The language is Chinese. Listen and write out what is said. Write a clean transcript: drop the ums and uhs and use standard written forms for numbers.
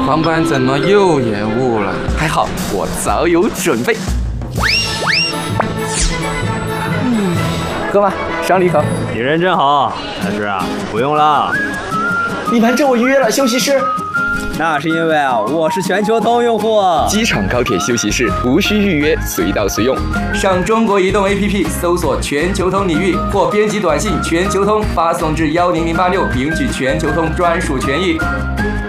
航班怎么又延误了？ 还好我早有准备。哥们，赏你一口。 你人真好，但是不用了。 你瞒着我预约了休息室。 那是因为我是全球通用户。 机场高铁休息室无需预约，随到随用。 上中国移动 APP 搜索全球通领域，或编辑短信全球通发送至10086，领取全球通专属权益。